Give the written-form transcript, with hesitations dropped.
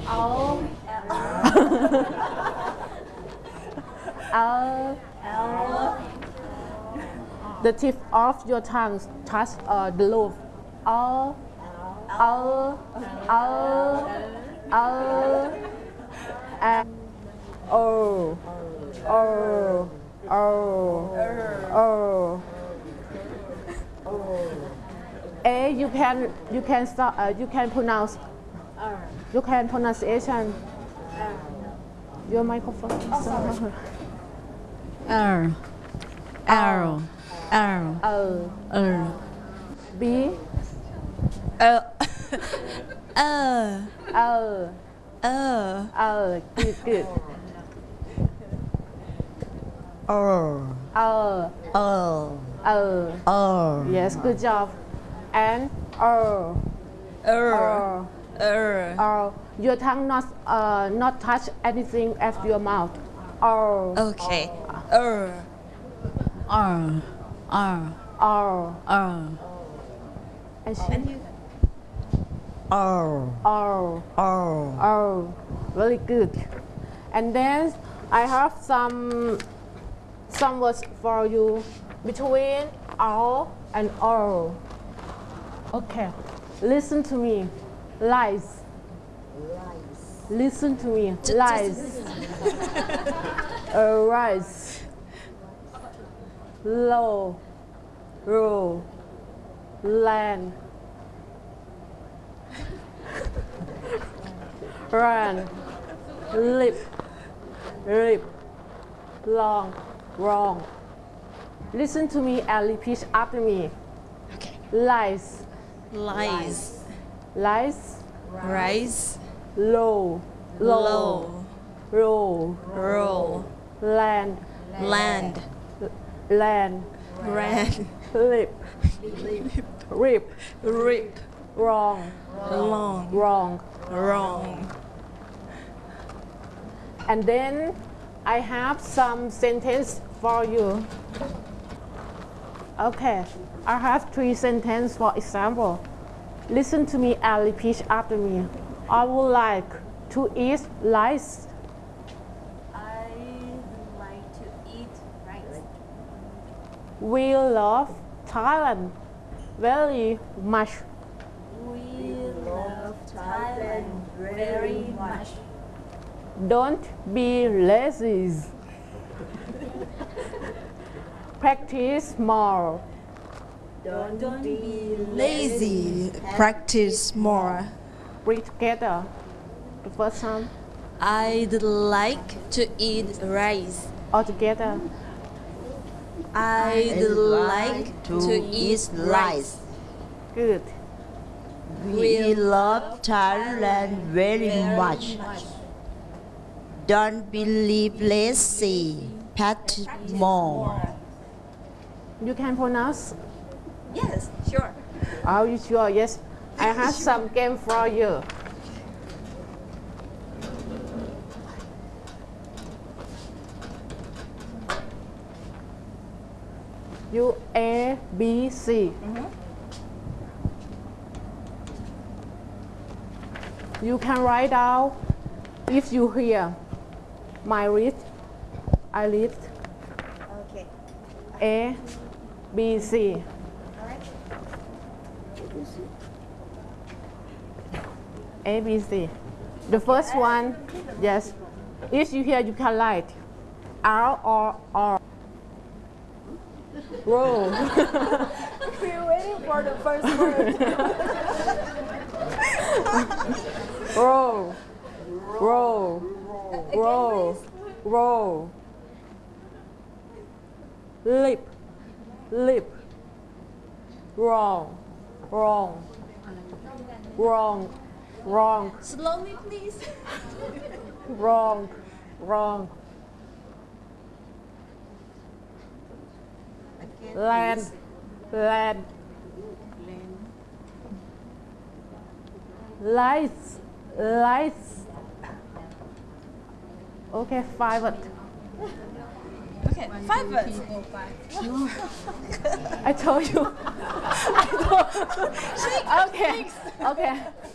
L. L. The tip of your tongue touch the roof. L. And O. A you can start you can pronounce you can pronunciation your microphone. R R R R B good yes good job and your tongue not touch anything at your mouth Okay. R and very good. And then I have some words for you between R and R. Okay, listen to me. Lies. Listen to me. Lies. Rise. Low. Row. Land. Run. Lip. Long. Wrong. Listen to me and repeat after me. Okay. Lies. Lies. Rise. Rise. Low. Roll. Land. Ran. Lip. Rip. Wrong. Long. And then I have some sentence for you. Okay, I have 3 sentences for example. Listen to me and repeat after me. I would like to eat rice. I like to eat rice. We love Thailand very much. We love Thailand very much. Don't be lazy. Practice more. Don't be Lazy. Practice more. Read together. The first time. I'd like to eat rice. All together. I'd like to eat rice. Good. We love Thailand very much. Don't believe lazy. Practice more. You can pronounce. Yes, sure. Are you sure? Yes. I have some game for you. You A, B, C. You can write down if you hear my read. I read Okay. A, B, C. All right. A, B, C. The first one, yes. If you hear, you can write R or R. Roll. We're waiting for the first word. Roll. Roll. Lip. Wrong. Slowly, please. Wrong. Land. Lights. Okay, 5 words. Okay, 5 words. I told you. Okay.